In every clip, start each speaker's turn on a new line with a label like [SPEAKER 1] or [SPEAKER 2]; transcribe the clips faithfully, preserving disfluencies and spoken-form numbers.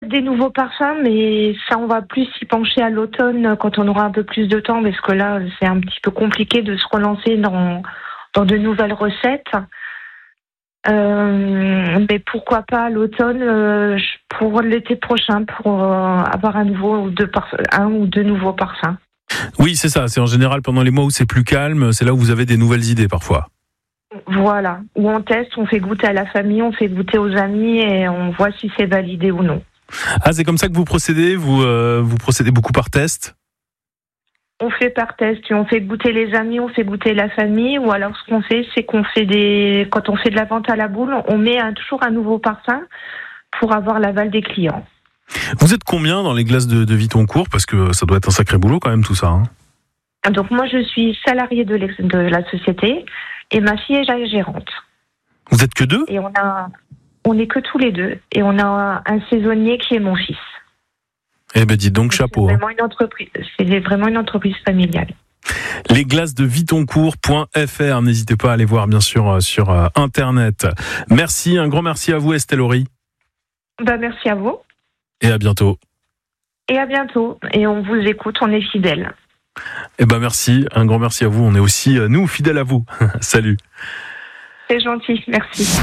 [SPEAKER 1] des nouveaux parfums, mais ça, on va plus s'y pencher à l'automne quand on aura un peu plus de temps, parce que là, c'est un petit peu compliqué de se relancer dans, dans de nouvelles recettes. Euh, mais pourquoi pas à l'automne, euh, pour l'été prochain, pour euh, avoir un, nouveau ou deux parfums, un ou deux nouveaux parfums.
[SPEAKER 2] Oui, c'est ça. C'est en général pendant les mois où c'est plus calme, c'est là où vous avez des nouvelles idées parfois.
[SPEAKER 1] Voilà, où on teste, on fait goûter à la famille, on fait goûter aux amis et on voit si c'est validé ou non.
[SPEAKER 2] Ah, c'est comme ça que vous procédez ? Vous, euh, vous procédez beaucoup par test ?
[SPEAKER 1] On fait par test, on fait goûter les amis, on fait goûter la famille, ou alors ce qu'on fait, c'est qu'on fait des, quand on fait de la vente à la boule, on met un, toujours un nouveau parfum pour avoir l'aval des clients.
[SPEAKER 2] Vous êtes combien dans les glaces de, de Vitoncourt ? Parce que ça doit être un sacré boulot quand même tout ça. Hein.
[SPEAKER 1] Donc moi je suis salariée de, de la société et ma fille est la gérante.
[SPEAKER 2] Vous êtes que deux ?
[SPEAKER 1] Et on a, on n'est que tous les deux et on a un saisonnier qui est mon fils.
[SPEAKER 2] Eh ben dites donc, chapeau.
[SPEAKER 1] C'est vraiment une entreprise, c'est vraiment une entreprise familiale.
[SPEAKER 2] Les glaces de Vitoncourt point f r, n'hésitez pas à aller voir bien sûr sur euh, internet. Merci, un grand merci à vous Estelle Horry.
[SPEAKER 1] Bah merci à vous.
[SPEAKER 2] Et à bientôt.
[SPEAKER 1] Et à bientôt. Et on vous écoute, on est fidèles.
[SPEAKER 2] Eh ben merci, un grand merci à vous. On est aussi, euh, nous, fidèles à vous. Salut.
[SPEAKER 1] C'est gentil, merci.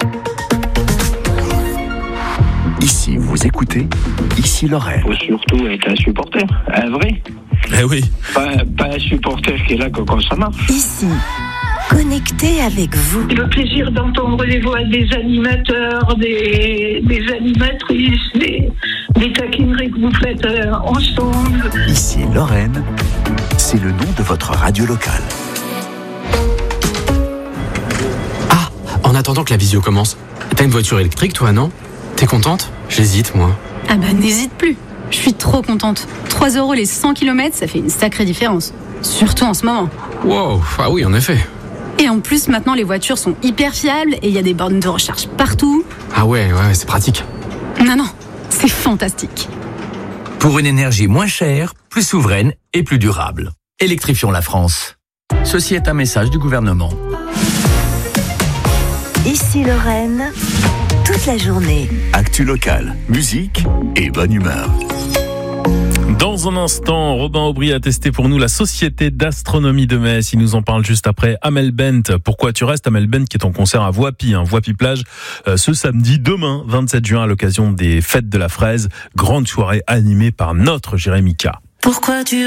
[SPEAKER 3] Ici, vous écoutez, ici Lorraine.
[SPEAKER 4] Il faut surtout être un supporter, un vrai.
[SPEAKER 2] Eh oui.
[SPEAKER 4] Pas, pas un supporter qui est là quand, quand ça marche.
[SPEAKER 5] Ici, connecté avec vous.
[SPEAKER 6] Le plaisir d'entendre les voix des animateurs, des, des animatrices, des, des taquineries que vous faites euh, ensemble.
[SPEAKER 3] Ici Lorraine, c'est le nom de votre radio locale.
[SPEAKER 7] Ah, en attendant que la visio commence, t'as une voiture électrique toi, non ? T'es contente ? J'hésite, moi.
[SPEAKER 8] Ah bah n'hésite plus. Je suis trop contente. trois euros les cent kilomètres, ça fait une sacrée différence. Surtout en ce moment.
[SPEAKER 7] Wow, ah oui, en effet.
[SPEAKER 8] Et en plus, maintenant, les voitures sont hyper fiables et il y a des bornes de recharge partout.
[SPEAKER 7] Ah ouais, ouais, c'est pratique.
[SPEAKER 8] Non, non, c'est fantastique.
[SPEAKER 9] Pour une énergie moins chère, plus souveraine et plus durable. Électrifions la France. Ceci est un message du gouvernement.
[SPEAKER 5] Ici Lorraine, toute la journée.
[SPEAKER 3] Actu locale, musique et bonne humeur.
[SPEAKER 2] Dans un instant, Robin Aubry a testé pour nous la Société d'Astronomie de Metz. Il nous en parle juste après. Amel Bent, pourquoi tu restes ? Amel Bent qui est en concert à Voipy, hein, Voipy Plage, euh, ce samedi, demain, vingt-sept juin, à l'occasion des Fêtes de la Fraise. Grande soirée animée par notre Jérémy K.
[SPEAKER 10] Pourquoi tu